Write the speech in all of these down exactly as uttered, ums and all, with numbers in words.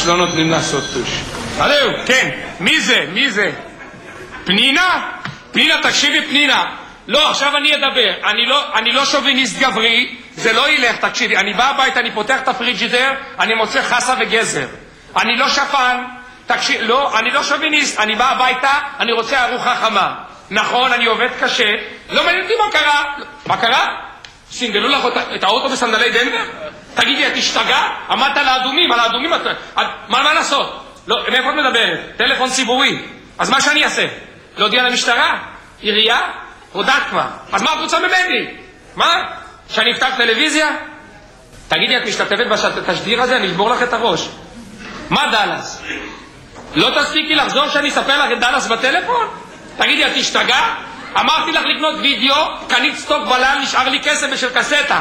טוש, לא נותנים לעשות טוש. הלו, כן, מי זה? מי זה? פנינה? פנינה, תקשיבי פנינה. לא, עכשיו אני אדבר. אני לא, אני לא שוביניסט גברי, זה לא ילך, תקשיבי. אני בא הביתה, אני פותח את הפריג'ידר, אני מוצא חסה וגזר. אני לא שפן, תקשיב, לא, אני לא שוביניסט, אני בא הביתה, אני רוצה ארוחה חמה. נכון, אני עובד קשה, לא מעניין אותי מה קרה. מה קרה? סינדלו לך את האוטו בסנדלי דנבר? תגידי, את השתגע? עמדת על האדומים, על האדומים, מה, מה לעשות? לא, מאיפה את מדברת? טלפון ציבורי. אז מה שאני אעשה? להודיע למשטרה? עירייה? הודעת כבר. אז מה את רוצה ממני? מה? שאני אפתח טלוויזיה? תגידי, את משתתפת בתשדיר הזה? אני אשבור לך את הראש. מה דלס? לא תספיקי לחזור שאני אספר לך את דלס בטלפון? תגידי, את השתגע? אמרתי לך לקנות וידאו, קנית סטוק בלל, נשאר לי כסף בשל קסטה.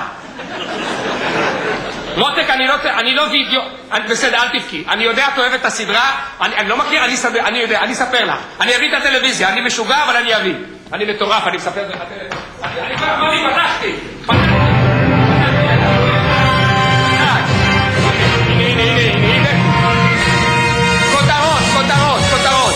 מותק, אני לא, אני לא וידאו, אני, בסדר, אל תבכי. אני יודע, את אוהבת את הסדרה, אני, אני לא מכיר, אני, ספר, אני יודע, אני אספר לך. אני אביא את הטלוויזיה, אני משוגע, אבל אני אביא. אני מטורף, אני מספר לך טלוויזיה. אני, אני כבר אמרתי, פתחתי. הנה, הנה, הנה, הנה. כותרות, כותרות, כותרות.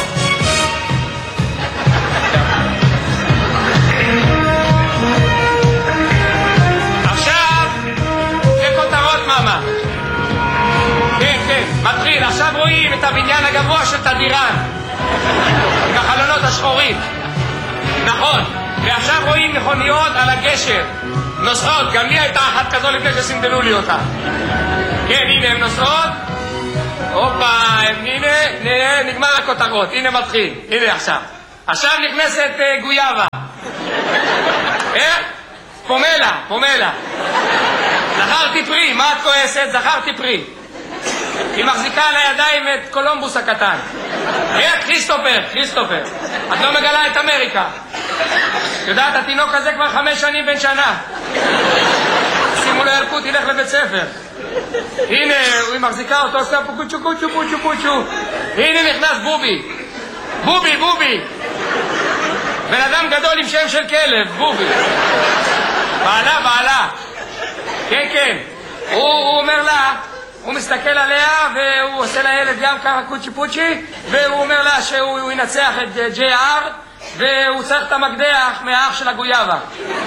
מתחיל, עכשיו רואים את הבניין הגבוה של תדירן עם החלונות השחורים, נכון, ועכשיו רואים מכוניות על הגשר נוסעות, גם לי הייתה אחת כזו לפני שסינדלו לי אותה. כן, הנה הם נוסעות, הופה, הנה, הנה, נגמר הכותרות, הנה מתחיל, הנה עכשיו עכשיו נכנסת uh, גויאבה. איך? פומלה, פומלה. זכרתי פרי, מה את כועסת? זכרתי פרי. היא מחזיקה על הידיים את קולומבוס הקטן. איך? כריסטופר, כריסטופר. את לא מגלה את אמריקה. יודעת, התינוק הזה כבר חמש שנים בן שנה. שימו לו ילקוט, ילך לבית ספר. הנה, היא מחזיקה אותו, עושה פה קוצ'ו קוצ'ו קוצ'ו קוצ'ו. הנה נכנס בובי. בובי, בובי. בן אדם גדול עם שם של כלב, בובי. בעלה, בעלה. כן, כן. הוא, הוא אומר לה, הוא מסתכל עליה והוא עושה לילד גם ככה קוצ'י פוצ'י, והוא אומר לה שהוא ינצח את ג'יי אר והוא צריך את המקדח מהאח של הגויאבה.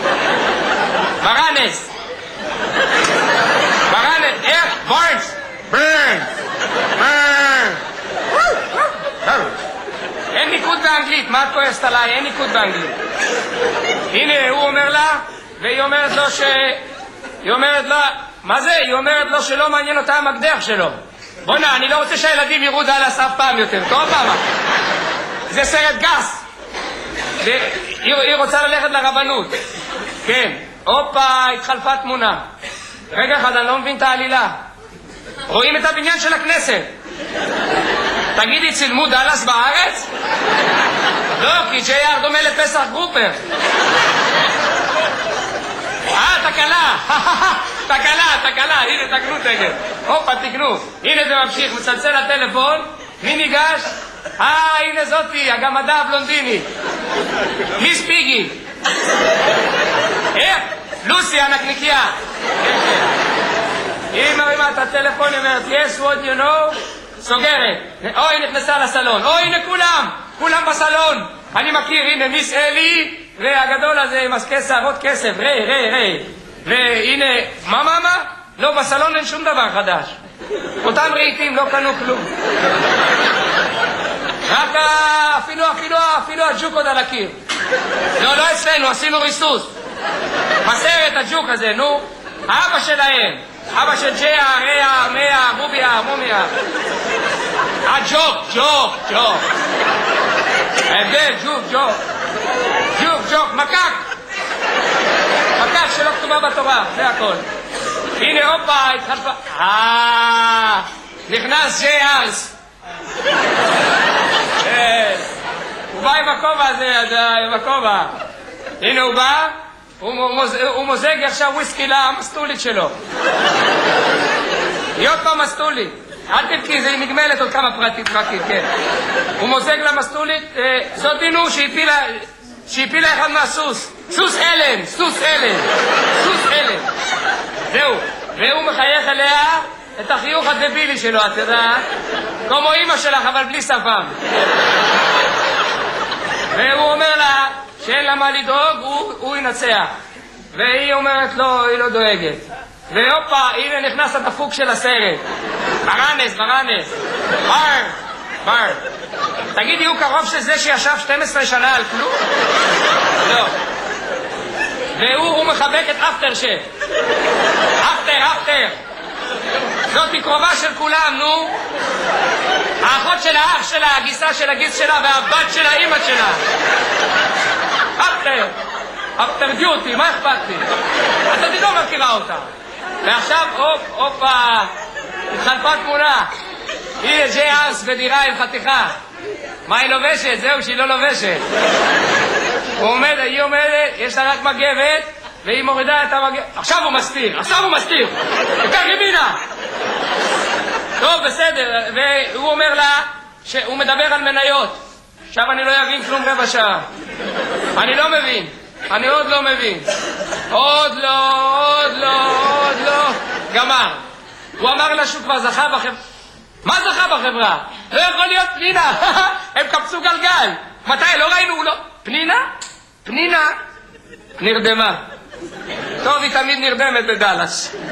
ברנס. ברנס. איך? ברנס. ברנס. ברנס. אין ניקוד באנגלית, מה את כועסת עליי? אין ניקוד באנגלית. הנה, הוא אומר לה, והיא אומרת לו ש... היא אומרת לה, מה זה? היא אומרת לו שלא מעניין אותה המקדח שלו. בונה, אני לא רוצה שהילדים יראו דלס אף פעם יותר. טוב פעם. זה סרט גס. היא רוצה ללכת לרבנות. כן. הופה, התחלפה תמונה. רגע אחד, אני לא מבין את העלילה. רואים את הבניין של הכנסת. תגידי, צילמו דלס בארץ? לא, כי ג'יי אר דומה לפסח גרופר. אה, תקלה. תקלה, תקלה. הנה, תקנו תגל. הופה, תקנו. הנה זה ממשיך, מצלצל הטלפון. מי ניגש? אה, הנה זאתי, הגמדה הבלונדינית. מיס פיגי. איך? לוסי, הנקניקיה. היא מרימה את הטלפון, היא אומרת, yes, what you know? סוגרת. אוי, נכנסה לסלון. אוי, הנה כולם. כולם בסלון. אני מכיר, הנה מיס אלי, והגדול הזה עם עסקי שערות כסף. רי, רי, רי. והנה, מה, מה, מה? לא, בסלון אין שום דבר חדש. אותם רהיטים לא קנו כלום. רק אפילו, אפילו, אפילו הג'וק עוד על הקיר. לא, לא אצלנו, עשינו ריסוס. בסרט הג'וק הזה, נו. אבא שלהם. אבא של ג'יה, ריה, מיה, מוביה, מומיה. אה, ג'וק, ג'וק, ג'וק. ההבדל, ג'וק, ג'וק. ג'וק, ג'וק, מקק. מקק שלא כתובה בתורה, זה הכל. הנה, הופה, התחלפה. אה, נכנס ג'יי ארס. הוא בא עם הכובע הזה, עם הכובע. הנה הוא בא. הוא מוזג עכשיו וויסקי למסטולית שלו. היא עוד פעם מסטולית. אל תבכי, זה נגמלת עוד כמה פרטית פרקית, כן. הוא מוזג למסטולית, זאת דינו שהפילה אחד מהסוס. סוס אלן, סוס אלן, סוס אלן. זהו. והוא מחייך אליה, את החיוך הדבילי שלו, את יודעת? כמו אמא שלך, אבל בלי שפם. והוא אומר לה שאין לה מה לדאוג, הוא, הוא ינצח. והיא אומרת לו, היא לא דואגת. והופה, הנה נכנס הדפוק של הסרט. ברנס, ברנס. בר, בר. תגידי, הוא קרוב של זה שישב שתים עשרה שנה על כלום? לא. והוא הוא מחבק את אפטר שף. אפטר, אפטר. זאת היא קרובה של כולם, נו. האחות של האח שלה, הגיסה של הגיס שלה והבת של האמא שלה. אפטר. אפטר דיוטי, מה אכפת לי? אז אני לא מכירה אותה. ועכשיו, הופ, הופה, התחלפה תמונה. הנה ג'יי ארס בדירה עם חתיכה. מה היא לובשת? זהו, שהיא לא לובשת. הוא עומד, היא עומדת, יש לה רק מגבת, והיא מורידה את המגבת. עכשיו הוא מסתיר, עכשיו הוא מסתיר. וכך ימינה. טוב, בסדר. והוא אומר לה שהוא מדבר על מניות. עכשיו אני לא אבין כלום רבע שעה. אני לא מבין. אני עוד לא מבין. עוד לא, עוד לא, עוד לא. גמר. הוא אמר לה שהוא כבר זכה בחברה. מה זכה בחברה? לא יכול להיות פנינה. הם קפצו גלגל. מתי? לא ראינו, לא. פנינה? פנינה? נרדמה. טוב, היא תמיד נרדמת בדלס.